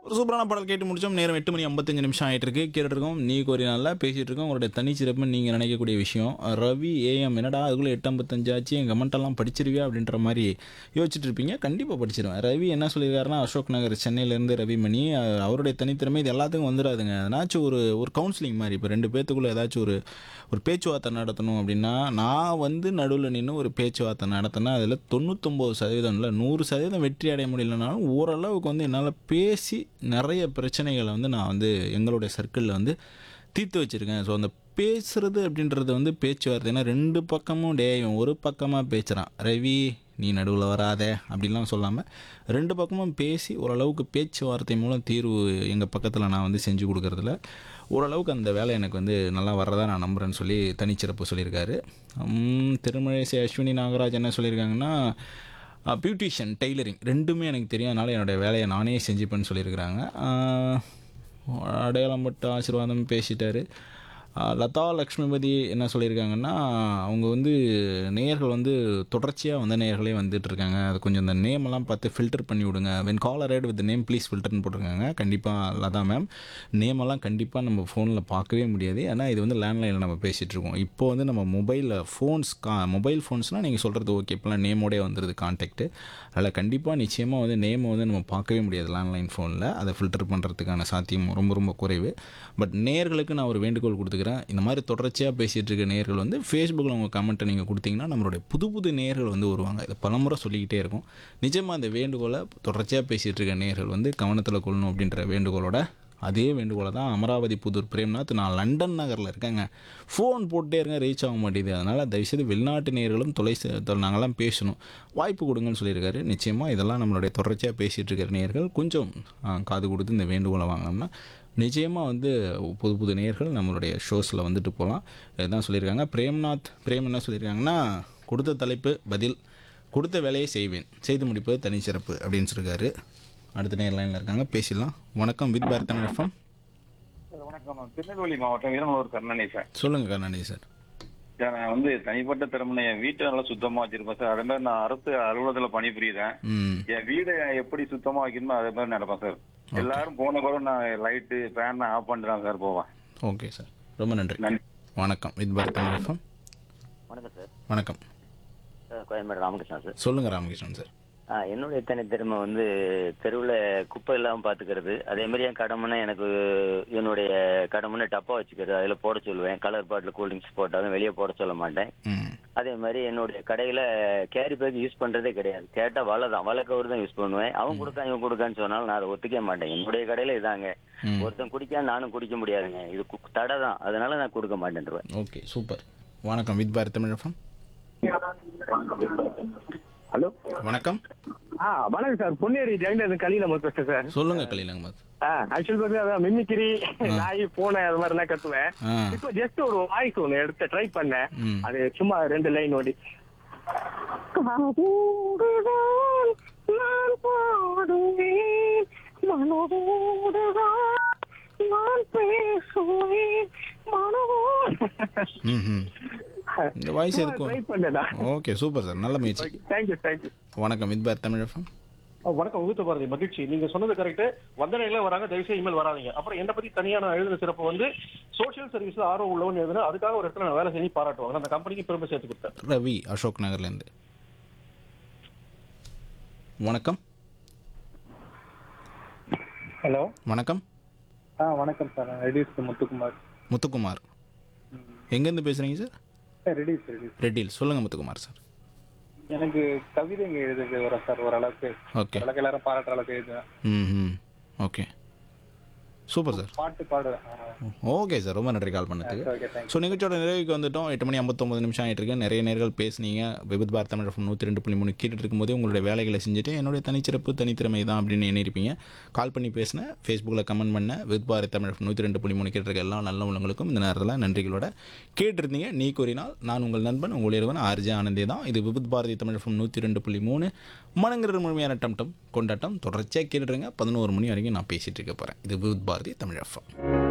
ஒரு சூப்பரான பாடல் கேட்டு முடிச்சோம். நேரம் 8:55 ஆயிட்டு இருக்கு. கேட்டுட்டு இருக்கோம். நீ ஒரு நல்லா பேசிட்டு இருக்கோம். உங்களுடைய தனிச்சிறப்புன்னு நீங்க நினைக்கக்கூடிய விஷயம். ரவி ஏஎம் என்னடா அதுக்குள்ள 8:55 ஆச்சு. என் கமெண்ட் எல்லாம் படிச்சிருவியா அப்படின்ற மாதிரி யோசிச்சுட்டு இருப்பீங்க. கண்டிப்பா படிச்சிருவேன். ரவி என்ன சொல்லியிருக்காருன்னா, அசோக் நகர் சென்னையிலேருந்து ரவிமணி அவருடைய தனித்திறமை இது எல்லாத்துக்கும் வந்துடாதுங்க. ஏதாச்சும் ஒரு ஒரு கவுன்சிலிங் மாதிரி இப்போ ரெண்டு பேத்துக்குள்ள ஏதாச்சும் ஒரு ஒரு பேச்சுவார்த்தை நடத்தணும் அப்படின்னா, நான் வந்து நடுவில் நின்று ஒரு பேச்சுவார்த்தை நடத்தினா அதில் 99% இல்லை 100% வெற்றி அடைய முடியலனாலும் ஓரளவுக்கு வந்து என்னால் பேசி நிறைய பிரச்சனைகளை வந்து நான் வந்து எங்களுடைய சர்க்கிளில் வந்து தீர்த்து வச்சுருக்கேன். ஸோ அந்த பேசுறது அப்படின்றது வந்து பேச்சுவார்த்தை. ஏன்னா ரெண்டு பக்கமும் இவன் ஒரு பக்கமாக பேசுகிறான், ரவி நீ நடுவில் வராத அப்படின்லாம் சொல்லாமல் ரெண்டு பக்கமும் பேசி ஓரளவுக்கு பேச்சுவார்த்தை மூலம் தீர்வு எங்கள் பக்கத்தில் நான் வந்து செஞ்சு கொடுக்குறதுல ஓரளவுக்கு அந்த வேலை எனக்கு வந்து நல்லா வர்றதா நான் நம்புகிறேன்னு சொல்லி தனிச்சிறப்பு சொல்லியிருக்காரு. திருமழிசை அஸ்வினி நாகராஜ் என்ன சொல்லியிருக்காங்கன்னா, பியூட்டிஷியன் டெய்லரிங் ரெண்டுமே எனக்கு தெரியும், அதனால் என்னோடய வேலையை நானே செஞ்சுப்பேன்னு சொல்லியிருக்கிறாங்க. அடையாளம் பட்ட ஆசீர்வாதம் பேசிட்டாரு. லதா லக்ஷ்மிபதி என்ன சொல்லியிருக்காங்கன்னா, அவங்க வந்து நேயர்கள் வந்து தொடர்ச்சியாக வந்த நேயர்களே வந்துட்டுருக்காங்க, அது கொஞ்சம் இந்த நேமெல்லாம் பார்த்து ஃபில்டர் பண்ணி விடுங்க. When call அரைட் with name please ஃபில்டர்னு போட்டிருக்காங்க. கண்டிப்பாக லதா மேம், நேமெல்லாம் கண்டிப்பாக நம்ம ஃபோனில் பார்க்கவே முடியாது. ஏன்னா இது வந்து லேண்ட்லைனில் நம்ம பேசிகிட்ருக்கோம். இப்போ வந்து நம்ம மொபைல் ஃபோன்ஸ்னால் நீங்கள் சொல்கிறது ஓகே, இப்போலாம் நேமோடே வந்துடுது கான்டாக்ட்டு. அதில் கண்டிப்பாக நிச்சயமாக வந்து நேமை வந்து நம்ம பார்க்கவே முடியாது லேண்ட்லைன் ஃபோனில். அதை ஃபில்டர் பண்ணுறதுக்கான சாத்தியம் ரொம்ப ரொம்ப குறைவு. பட் நேயர்களுக்கு நான் ஒரு வேண்டுகோள் கொடுத்துக்கிறேன். இந்த மாதிரி தொடர்ச்சியாக பேசிகிட்டு இருக்க நேயர்கள் வந்து ஃபேஸ்புக்கில் உங்கள் கமெண்ட்டை நீங்கள் கொடுத்தீங்கன்னா நம்மளுடைய புது புது நேயர்கள் வந்து வருவாங்க. இதை பலமுறை சொல்லிக்கிட்டே இருக்கும். நிஜமாக அந்த வேண்டுகோளை தொடர்ச்சியாக பேசிகிட்டு இருக்க நேயர்கள் வந்து கவனத்தில் கொள்ளணும் அப்படின்ற வேண்டுகோளோட அதே வேண்டுகோளை தான் அமராவதி புதூர் பிரேம்நாத், நான் லண்டன் நகரில் இருக்கேங்க, ஃபோன் போட்டே இருங்க ரீச் ஆக மாட்டேங்குது, அதனால் தயவுசெய்து வெளிநாட்டு நேயர்களும் நாங்கள்லாம் பேசணும், வாய்ப்பு கொடுங்கன்னு சொல்லியிருக்காரு. நிச்சயமாக இதெல்லாம் நம்மளுடைய தொடர்ச்சியாக பேசிகிட்டு இருக்கிற நேயர்கள் கொஞ்சம் காது கொடுத்து இந்த வேண்டுகோளை வாங்கினோம்னா நிச்சயமாக வந்து புது புது நேயர்கள் நம்மளுடைய ஷோஸில் வந்துட்டு போகலாம். இதுதான் சொல்லியிருக்காங்க. பிரேம் என்ன சொல்லியிருக்காங்கன்னா, கொடுத்த தலைப்பு பதில், கொடுத்த வேலையை செய்வேன், செய்து முடிப்பது தனிச்சிறப்பு அப்படின்னு சொல்லியிருக்காரு. அடுத்த நேர் லைனில் இருக்காங்க, பேசிடலாம். வணக்கம், வித் பாரத் எஃப்எம். வணக்கம், நான் திருநெல்வேலி மாவட்டம் வீரமலூர் கருணாநிதி சொல்லுங்கள் கருணாநிதி சார். சார், நான் வந்து தனிப்பட்ட திறமை என் வீட்டை நல்லா சுத்தமா வச்சிருப்பேன் சார். அதே மாதிரி நான் அரசு அலுவலகத்தில் பணிபுரியுறேன். என் வீடை எப்படி சுத்தமா வைக்கணுமோ அதே மாதிரி நடப்பேன் சார். எல்லாரும் போன கூட நான் லைட்டு ஃபேன் ஆஃப் பண்ணிடுறேன் சார், போவேன். ஓகே சார், ரொம்ப நன்றி. நன்றி. வணக்கம், வித் பாரத் எஃப்எம். வணக்கம் சார். வணக்கம், கோயம்பேடு ராமகிருஷ்ணன் சார். சொல்லுங்கள் ராமகிருஷ்ணன் சார். என்னுடைய தனித்திறமை வந்து தெருவில் குப்பை இல்லாமல் பார்த்துக்கிறது. அதே மாதிரி என் கடமைன்னா எனக்கு என்னுடைய கடமைன்னு டப்பா வச்சுக்கிறது, அதில் போட சொல்லுவேன். கலர் பாட்டில் கூல்ட்ரிங்க்ஸ் போட்டாலும் வெளியே போட சொல்ல மாட்டேன். அதே மாதிரி என்னுடைய கடையில் கேரி பேக் யூஸ் பண்ணுறதே கிடையாது. கேட்டால் வலை கவர் தான் யூஸ் பண்ணுவேன். அவன் கொடுக்கான் இவன் கொடுக்கான்னு சொன்னாலும் நான் அதை ஒத்துக்க மாட்டேன். என்னுடைய கடையில் இதாங்க, ஒருத்தன் குடிக்க நானும் குடிக்க முடியாதுங்க, இது தடை தான், அதனால நான் கொடுக்க மாட்டேன்ருவேன். Okay, super. வணக்கம், with Bharat Tamil FM. Hello, வணக்கம். வணக்கம் சார். பொன்னேரி ஜெகன் கலியில பேசுறேன் சார். சொல்லுங்க கலீல் அகமது. ஆக்சுவலி பார்த்தீங்கன்னா மிமிக்ரி, நாய், பூனை அது மாதிரி எல்லாம் கத்துவேன். இப்போ ஜஸ்ட் ஒரு வாய்ஸ் ஒன்று எடுத்து ட்ரை பண்ணேன். அது சும்மா 2 லைன் ஓடி. நான் பாடுவேன், மனதோடுதான் நான் பேசுவேன், இந்த வாய்ஸ் எதுக்கும் ட்ரை பண்ணேடா. ஓகே, சூப்பர் சார், நல்ல முயற்சி. தேங்க்யூ. வணக்கம், வித் பாரத் தமிழ் எஃப்எம். வணக்கம், உகுத்த பாரதி, மகிழ்ச்சி. நீங்க சொன்னது கரெக்ட். வந்த நேரில் வராங்க, தயவுசெய்து இனிமேல் வராதீங்க. அப்புறம் என்னை பத்தி தனியான எழுதுன சிறப்பு வந்து சோஷியல் சர்வீஸ்ல ஆர்வம் உள்ளவன் எழுதுனா அதுக்காக ஒரு இடத்துல நான் வேலை செஞ்சு பாராட்டுவாங்க. அந்த கம்பெனிக்கு பெருமை சேர்த்து கொடுத்தேன். ரவி, அசோக் நகர்லேருந்து. வணக்கம். ஹலோ, வணக்கம். வணக்கம் சார். ரெடிஸ் முத்துக்குமார். எங்கேருந்து பேசுகிறீங்க சார்? ரெட்டில். சொல்லுங்கள் முத்துக்குமார் சார். எனக்கு கவிதைங்க எழுதுறது வரும் சார் ஓரளவுக்கு. ஓகே, எல்லாரும் பாராட்டுற அளவுக்கு எழுதுவேன். Okay, super sir. பாட்டு பாடுவேன். ஓகே சார், ரொம்ப நன்றி கால் பண்ணதுக்கு. Okay, thank you. ஸோ நிகழ்ச்சியோட நிறைவுக்கு வந்துட்டோம். 8:59 ஆகிட்டு இருக்கு. நிறைய நேர்கள் பேசுனீங்க. விவித் பாரத் தமிழ் எஃப்எம் 102.3 கேட்டுட்டு இருக்கும்போதே உங்களுடைய வேலைகளை செஞ்சுட்டு என்னுடைய தனித்திறமை தான் அப்படின்னு எண்ணிருப்பீங்க. கால் பண்ணி பேசினேன், ஃபேஸ்புக்கில் கமெண்ட் பண்ண விவித் பாரத் தமிழ் எஃப்எம் 102.3 கேட்டிருக்க எல்லா நல்ல உள்ளவங்களுக்கும் இந்த நேரத்தில் நன்றிகளோட கேட்டிருந்தீங்க. நீ கூறினால் நான் உங்கள் நண்பன் உங்கள் இறைவன் ஆர்ஜே ஆனந்தே தான். இது விவித் பாரதி தமிழ் எஃப்எம் 102.3 மனங்கிற முழுமையான கொண்டாட்டம் தொடர்ச்சியாக கேட்டுருங்க. 11 மணி வரைக்கும் நான் பேசிகிட்டு இருக்க போகிறேன். இது விவித் பாரதி தமிழ் எஃப்எம்.